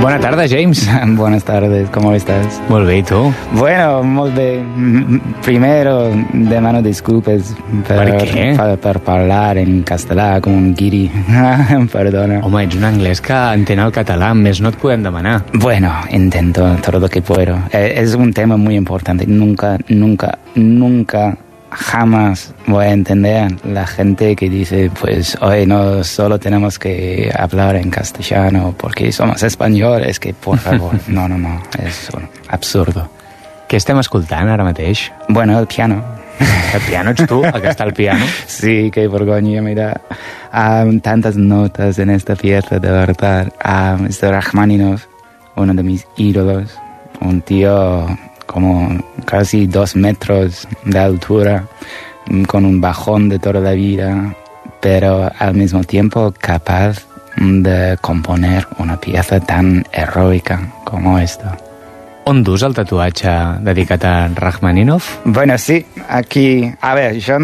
Bona tarda, James. Buenas tardes, ¿cómo estás? Molt bé, i tu? Bueno, molt bé. Primero, demano disculpes per parlar en castellà com un guiri. Perdona. Home, ets un anglès que entén el català, més no et podem demanar. Bueno, intento todo lo que puedo. Es un tema muy importante. Nunca jamás voy a entender la gente que dice, pues, hoy no solo tenemos que hablar en castellano porque somos españoles, que por favor, no, es absurdo. Què estem escoltant ara mateix? Bueno, el piano. El piano ets tu, aquí està el piano. Sí, qué vergüenza, mira. Tantas notas en esta pieza, de verdad. Es de Rachmaninoff, uno de mis ídolos, un tío como casi 2 metros de altura, con un bajón de toda la vida, pero al mismo tiempo capaz de componer una pieza tan heroica como esta. On dus el tatuatge dedicat a Rachmaninoff? Bueno, sí, aquí, a ver, yo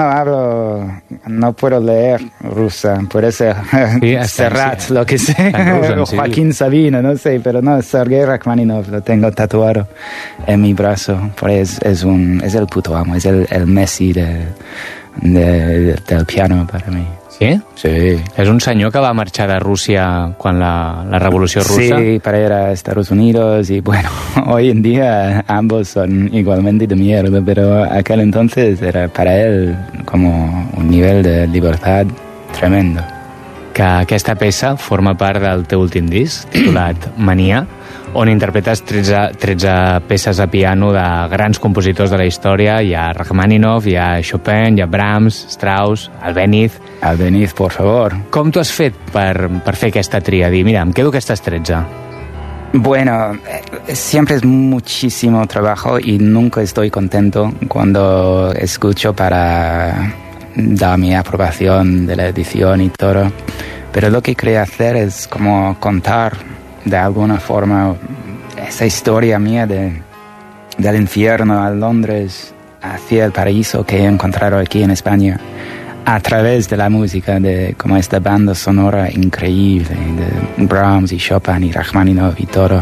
no puedo leer rusa, puede ser sí, Serrat, sí, lo que sea, o Joaquín Sabina, no sé, pero no, Sergei Rachmaninoff lo tengo tatuado en mi brazo, pues es el puto amo, es el Messi del piano para mí. Sí? Sí. És un senyor que va marxar de Rússia quan la revolució rusa. Sí, para ir a Estados Unidos y bueno, hoy en día ambos son igualmente de mierda, pero aquel entonces era para él como un nivel de libertad tremendo. Que aquesta peça forma part del teu últim disc, titulat Mania, on interpretes 13 peces a piano de grans compositors de la història. Hi ha Rachmaninoff, hi ha Chopin, hi ha Brahms, Strauss, Albéniz. Albéniz, por favor. Com t'ho has fet per fer aquesta tria? Dir, mira, em quedo aquestes 13. Bueno, siempre es muchísimo trabajo y nunca estoy contento cuando escucho para dar mi aprobación de la edición y todo. Pero lo que quería hacer es como contar de alguna forma esa historia mía del infierno a Londres hacia el paraíso que he encontrado aquí en España a través de la música, de como esta banda sonora increíble de Brahms y Chopin y Rachmaninoff y todo.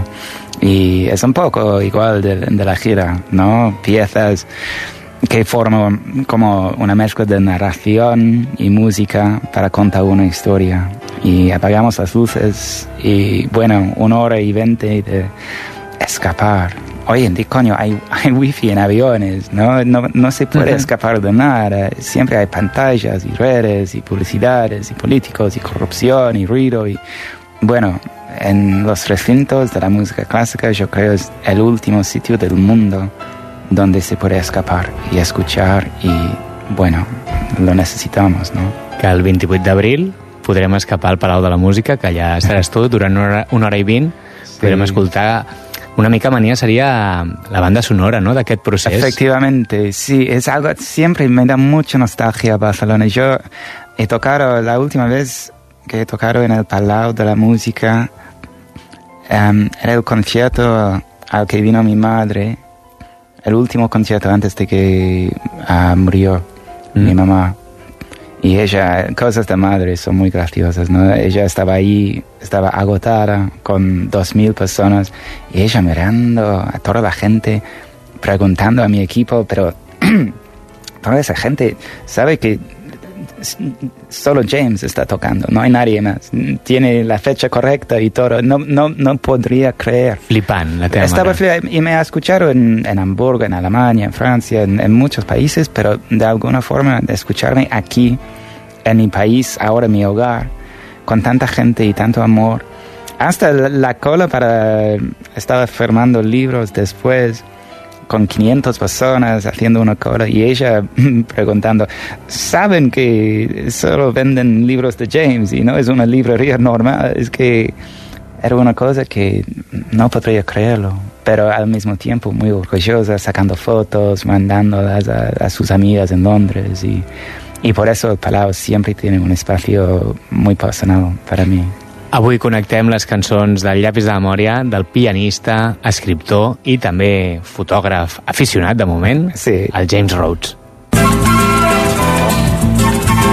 Y es un poco igual de la gira, ¿no? Piezas que forman como una mezcla de narración y música para contar una historia. Y apagamos las luces y, bueno, 1h20 de escapar. Hoy en día, coño, hay wifi en aviones, no se puede escapar de nada. Siempre hay pantallas y redes y publicidades y políticos y corrupción y ruido. Y, bueno, en los recintos de la música clásica yo creo es el último sitio del mundo donde se puede escapar y escuchar y, bueno, lo necesitamos, ¿no? Que el 28 d'abril podrem escapar al Palau de la Música, que allà estaràs tu durant 1h20. Sí. Podrem escoltar una mica. Mania seria la banda sonora, ¿no?, d'aquest procés. Efectivamente, sí, es algo, siempre me da mucha nostalgia a Barcelona. Yo he tocado, la última vez que he tocado en el Palau de la Música, era el concierto al que vino mi madre, el último concierto antes de que murió mi mamá. Y ella, cosas de madre son muy graciosas, ¿no? Ella estaba ahí, estaba agotada con 2.000 personas y ella mirando a toda la gente, preguntando a mi equipo, pero toda esa gente sabe que solo James está tocando, no hay nadie más. Tiene la fecha correcta y todo. No podría creer. Flipant, la teva Estaba mare. Y me ha escuchado en Hamburgo, en Alemania, en Francia, en muchos países, pero de alguna forma de escucharme aquí, en mi país, ahora mi hogar, con tanta gente y tanto amor. Hasta la cola estaba firmando libros después, con 500 personas haciendo una cola y ella preguntando, ¿saben que solo venden libros de James y no es una librería normal? Es que era una cosa que no podría creerlo, pero al mismo tiempo muy orgullosa, sacando fotos, mandándolas a sus amigas en Londres y por eso el Palau siempre tiene un espacio muy personal para mí. Avui connectem les cançons del Llapis de Memòria, del pianista, escriptor i també fotògraf aficionat, de moment, sí, el James Rhodes.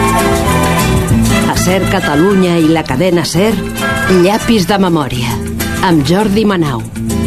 A SER Catalunya i la cadena SER, Llapis de Memòria. amb Jordi Manau.